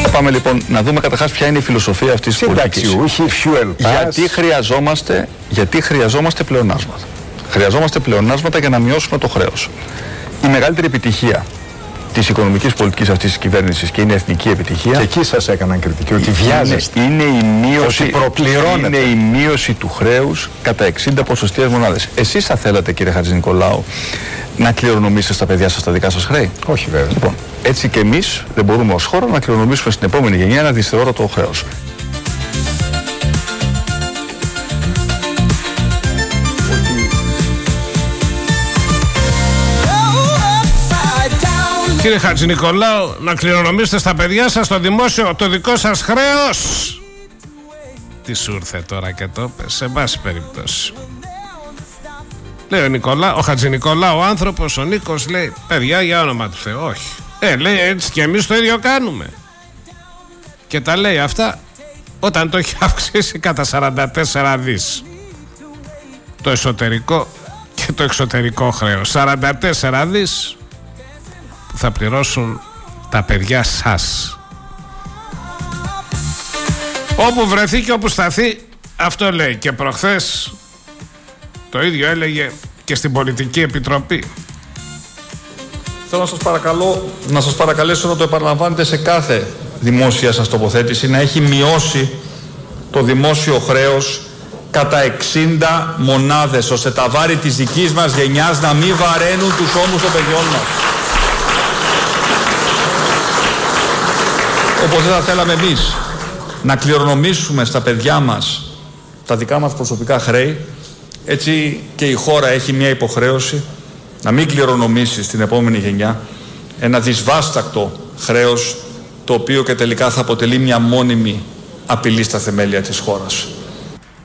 Πάμε λοιπόν να δούμε καταρχάς ποια είναι η φιλοσοφία αυτής της πολιτικής. Γιατί χρειαζόμαστε πλεονάσματα. Χρειαζόμαστε πλεονάσματα για να μειώσουμε το χρέος. Η μεγαλύτερη επιτυχία της οικονομικής πολιτικής αυτής της κυβέρνησης, και είναι εθνική επιτυχία. Και εκεί σας έκαναν κριτική, ότι βιάζεστε. Είναι η μείωση του χρέους κατά 60 ποσοστιαίες μονάδες. Εσείς θα θέλατε, κύριε Χατζηνικολάου, να κληρονομήσετε στα παιδιά σας τα δικά σας χρέη? Όχι, βέβαια. Λοιπόν, έτσι και εμείς δεν μπορούμε ως χώρα να κληρονομήσουμε στην επόμενη γενιά ένα δυσθεώρητο χρέος. Κύριε Χατζηνικολάου, να κληρονομήσετε στα παιδιά σας το δημόσιο, το δικό σας χρέος. Τι σου ήρθε τώρα και το πες, σε βάση περιπτώσει. Λέει ο Χατζηνικολάου, ο άνθρωπος, ο Νίκος, λέει, παιδιά, για όνομα του Θεού, όχι. Λέει, έτσι και εμείς το ίδιο κάνουμε. Και τα λέει αυτά όταν το έχει αυξήσει κατά 44 δις. Το εσωτερικό και το εξωτερικό χρέος. 44 δις που θα πληρώσουν τα παιδιά σας. Όπου βρεθεί και όπου σταθεί, αυτό λέει. Και προχθές το ίδιο έλεγε και στην Πολιτική Επιτροπή. Θέλω να σας παρακαλέσω να το επαναλαμβάνετε σε κάθε δημόσια σας τοποθέτηση, να έχει μειώσει το δημόσιο χρέος κατά 60 μονάδες, ώστε τα βάρη της δικής μας γενιάς να μην βαραίνουν τους ώμους των παιδιών μας. Όπως δεν θα θέλαμε εμείς να κληρονομήσουμε στα παιδιά μας τα δικά μας προσωπικά χρέη, έτσι και η χώρα έχει μια υποχρέωση να μην κληρονομήσει στην επόμενη γενιά ένα δυσβάστακτο χρέος, το οποίο και τελικά θα αποτελεί μια μόνιμη απειλή στα θεμέλια της χώρας.